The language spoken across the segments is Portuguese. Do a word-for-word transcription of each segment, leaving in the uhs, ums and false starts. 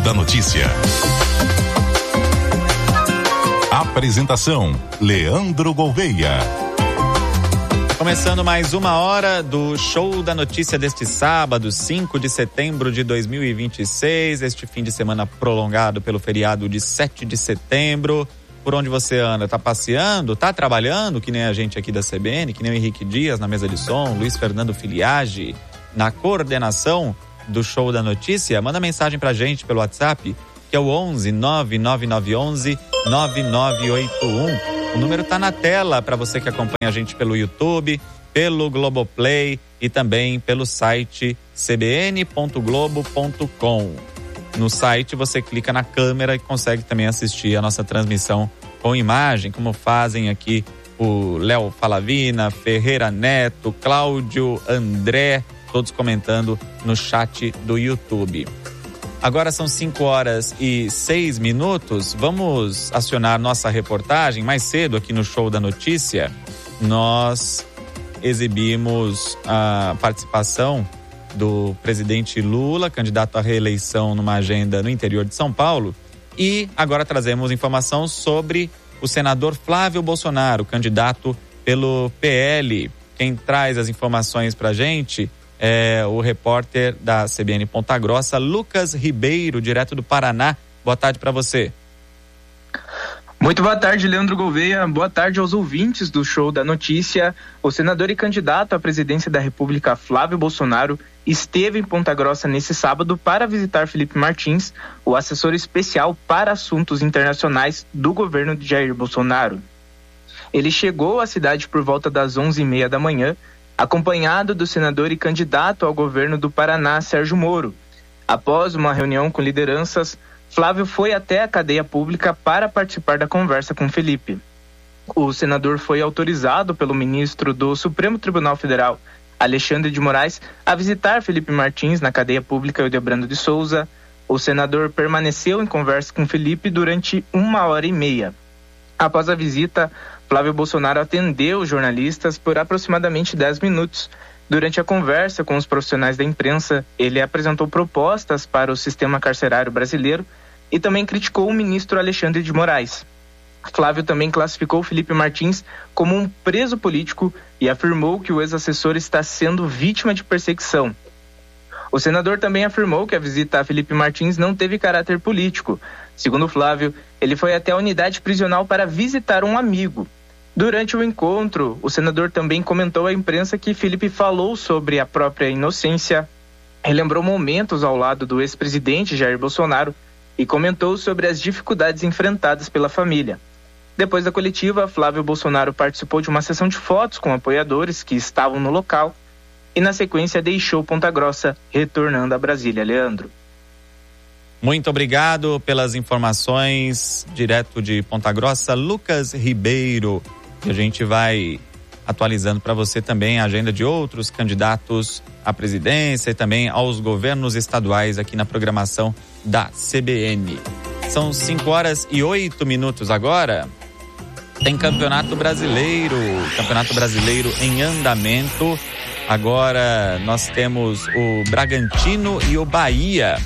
da Notícia. Apresentação: Leandro Gouveia. Começando mais uma hora do Show da Notícia deste sábado, cinco de setembro de dois mil e vinte e seis, este fim de semana prolongado pelo feriado de sete de setembro. Por onde você anda? Tá passeando? Tá trabalhando? Que nem a gente aqui da C B N, que nem o Henrique Dias na mesa de som, Luiz Fernando Filiage na coordenação do Show da Notícia. Manda mensagem pra gente pelo WhatsApp, que é o onze nove nove nove onze nove nove oito um. O número tá na tela para você que acompanha a gente pelo YouTube, pelo Globoplay e também pelo site c b n ponto globo ponto com. No site você clica na câmera e consegue também assistir a nossa transmissão com imagem, como fazem aqui o Léo Falavina, Ferreira Neto, Cláudio, André, todos comentando no chat do YouTube. Agora são cinco horas e seis minutos. Vamos acionar nossa reportagem. Mais cedo aqui no Show da Notícia, nós exibimos a participação do presidente Lula, candidato à reeleição numa agenda no interior de São Paulo. E agora trazemos informação sobre o senador Flávio Bolsonaro, candidato pelo P L. Quem traz as informações pra gente é o repórter da C B N Ponta Grossa, Lucas Ribeiro, direto do Paraná. Boa tarde para você. Muito boa tarde, Leandro Gouveia. Boa tarde aos ouvintes do Show da Notícia. O senador e candidato à presidência da República, Flávio Bolsonaro, esteve em Ponta Grossa nesse sábado para visitar Felipe Martins, o assessor especial para assuntos internacionais do governo de Jair Bolsonaro. Ele chegou à cidade por volta das onze e meia da manhã, acompanhado do senador e candidato ao governo do Paraná, Sérgio Moro. Após uma reunião com lideranças, Flávio foi até a cadeia pública para participar da conversa com Felipe. O senador foi autorizado pelo ministro do Supremo Tribunal Federal, Alexandre de Moraes, a visitar Felipe Martins na cadeia pública Ildebrando de Souza. O senador permaneceu em conversa com Felipe durante uma hora e meia. Após a visita, Flávio Bolsonaro atendeu os jornalistas por aproximadamente dez minutos. Durante a conversa com os profissionais da imprensa, ele apresentou propostas para o sistema carcerário brasileiro e também criticou o ministro Alexandre de Moraes. Flávio também classificou Felipe Martins como um preso político e afirmou que o ex-assessor está sendo vítima de perseguição. O senador também afirmou que a visita a Felipe Martins não teve caráter político. Segundo Flávio, ele foi até a unidade prisional para visitar um amigo. Durante o encontro, o senador também comentou à imprensa que Felipe falou sobre a própria inocência, relembrou momentos ao lado do ex-presidente Jair Bolsonaro e comentou sobre as dificuldades enfrentadas pela família. Depois da coletiva, Flávio Bolsonaro participou de uma sessão de fotos com apoiadores que estavam no local e, na sequência, deixou Ponta Grossa, retornando a Brasília. Leandro. Muito obrigado pelas informações, direto de Ponta Grossa, Lucas Ribeiro. E a gente vai atualizando para você também a agenda de outros candidatos à presidência e também aos governos estaduais aqui na programação da C B N. São cinco horas e oito minutos agora. Tem Campeonato Brasileiro, Campeonato Brasileiro em andamento. Agora nós temos o Bragantino e o Bahia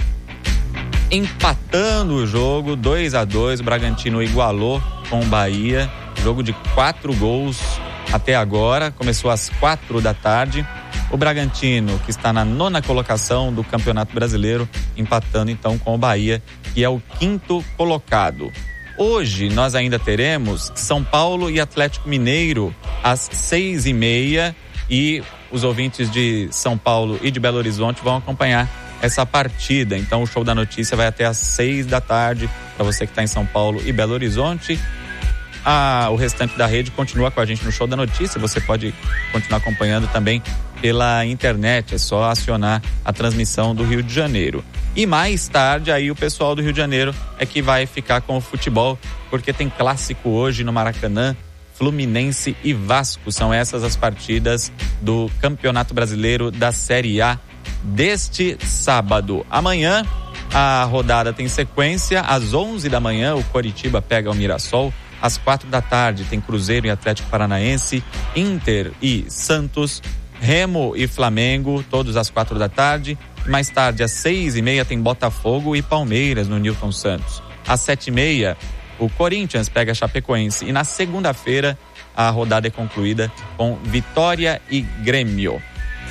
empatando o jogo, dois a dois. O Bragantino igualou com o Bahia. Jogo de quatro gols até agora, começou às quatro da tarde. O Bragantino, que está na nona colocação do Campeonato Brasileiro, empatando então com o Bahia, que é o quinto colocado. Hoje nós ainda teremos São Paulo e Atlético Mineiro às seis e meia, e os ouvintes de São Paulo e de Belo Horizonte vão acompanhar essa partida. Então o Show da Notícia vai até às seis da tarde para você que está em São Paulo e Belo Horizonte. Ah, o restante da rede continua com a gente no Show da Notícia. Você pode continuar acompanhando também pela internet, é só acionar a transmissão do Rio de Janeiro. E mais tarde aí o pessoal do Rio de Janeiro é que vai ficar com o futebol, porque tem clássico hoje no Maracanã, Fluminense e Vasco. São essas as partidas do Campeonato Brasileiro da Série A deste sábado. Amanhã a rodada tem sequência, às onze da manhã o Coritiba pega o Mirassol. Às quatro da tarde tem Cruzeiro e Atlético Paranaense, Inter e Santos, Remo e Flamengo, todos às quatro da tarde. Mais tarde, às seis e meia, tem Botafogo e Palmeiras no Newton Santos. Às sete e meia, o Corinthians pega a Chapecoense. E na segunda-feira, a rodada é concluída com Vitória e Grêmio.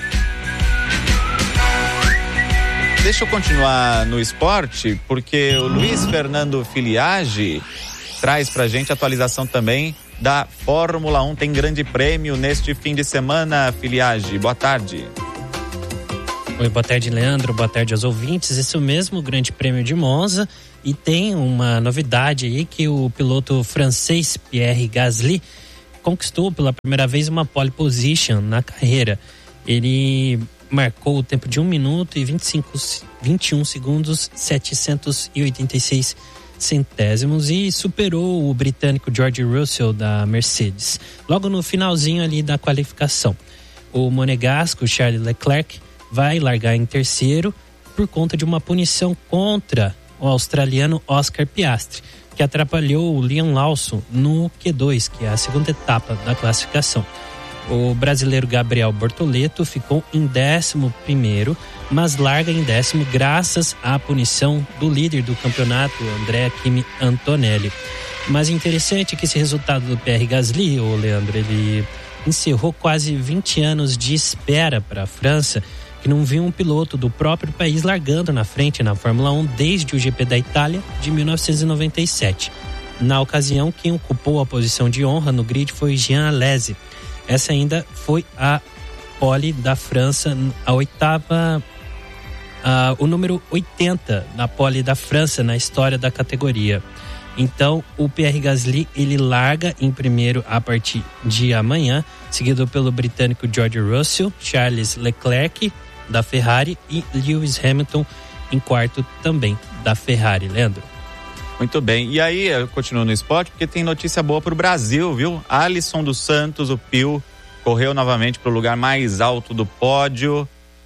Deixa eu continuar no esporte, porque o Luiz Fernando Filiaggi traz pra gente a atualização também da Fórmula um. Tem grande prêmio neste fim de semana, Filiaggi. Boa tarde. Oi, boa tarde, Leandro. Boa tarde aos ouvintes. Esse é o mesmo grande prêmio de Monza e tem uma novidade aí que o piloto francês Pierre Gasly conquistou pela primeira vez uma pole position na carreira. Ele marcou o tempo de um minuto e vinte e cinco, vinte e um segundos, setecentos e oitenta e seis centésimos e superou o britânico George Russell da Mercedes. Logo no finalzinho ali da qualificação, o monegasco Charles Leclerc vai largar em terceiro por conta de uma punição contra o australiano Oscar Piastri, que atrapalhou o Liam Lawson no Q dois, que é a segunda etapa da classificação. O brasileiro Gabriel Bortoleto ficou em décimo primeiro, mas larga em décimo graças à punição do líder do campeonato, Andrea Kimi Antonelli. Mas interessante que esse resultado do Pierre Gasly, ô Leandro, ele encerrou quase vinte anos de espera para a França, que não viu um piloto do próprio país largando na frente na Fórmula um desde o G P da Itália de mil novecentos e noventa e sete. Na ocasião, quem ocupou a posição de honra no grid foi Jean Alesi. Essa ainda foi a pole da França, a oitava, a, o número oitenta na pole da França na história da categoria. Então, o Pierre Gasly, ele larga em primeiro a partir de amanhã, seguido pelo britânico George Russell, Charles Leclerc, da Ferrari, e Lewis Hamilton em quarto também, da Ferrari. Leandro. Muito bem. E aí, eu continuo no esporte, porque tem notícia boa pro Brasil, viu? Alisson dos Santos, o Pio, correu novamente pro lugar mais alto do pódio.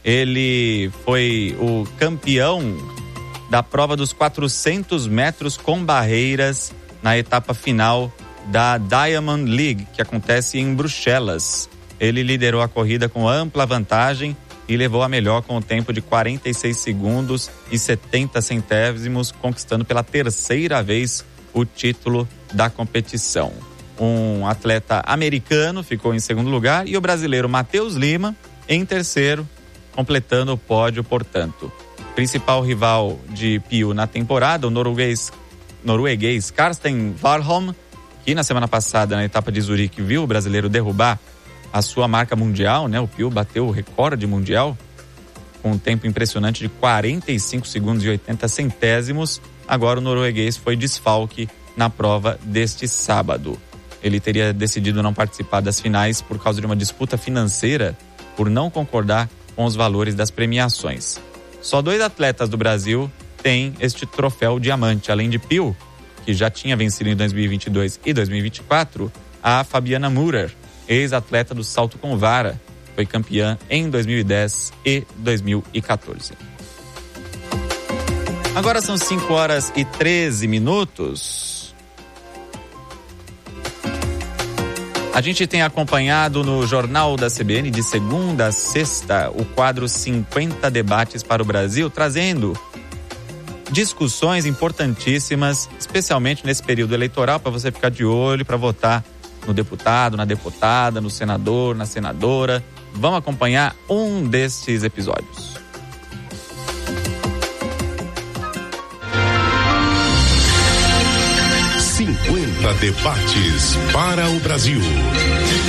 Ele foi o campeão da prova dos quatrocentos metros com barreiras na etapa final da Diamond League, que acontece em Bruxelas. Ele liderou a corrida com ampla vantagem e levou a melhor com o tempo de quarenta e seis segundos e setenta centésimos, conquistando pela terceira vez o título da competição. Um atleta americano ficou em segundo lugar e o brasileiro Matheus Lima em terceiro, completando o pódio, portanto. Principal rival de Pio na temporada, o norueguês, norueguês Karsten Warholm, que na semana passada, na etapa de Zurique, viu o brasileiro derrubar a sua marca mundial, né? O Pio bateu o recorde mundial com um tempo impressionante de quarenta e cinco segundos e oitenta centésimos. Agora o norueguês foi desfalque na prova deste sábado. Ele teria decidido não participar das finais por causa de uma disputa financeira, por não concordar com os valores das premiações. Só dois atletas do Brasil têm este troféu diamante, além de Pio, que já tinha vencido em dois mil e vinte e dois e dois mil e vinte e quatro, a Fabiana Müller, ex-atleta do salto com vara, foi campeã em dois mil e dez e dois mil e quatorze. Agora são cinco horas e treze minutos. A gente tem acompanhado no Jornal da C B N de segunda a sexta o quadro cinquenta Debates para o Brasil, trazendo discussões importantíssimas, especialmente nesse período eleitoral, para você ficar de olho, para votar no deputado, na deputada, no senador, na senadora. Vamos acompanhar um destes episódios. cinquenta Debates para o Brasil.